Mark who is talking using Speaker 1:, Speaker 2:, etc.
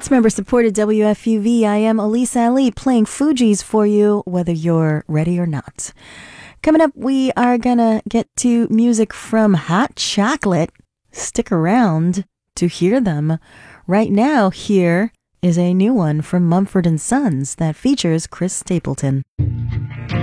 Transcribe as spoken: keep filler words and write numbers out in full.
Speaker 1: It's member-supported W F U V. I am Elise Ali playing Fugees for you, whether you're ready or not. Coming up, we are gonna get to music from Hot Chocolate. Stick around to hear them. Right now, here is a new one from Mumford and Sons that features Chris Stapleton.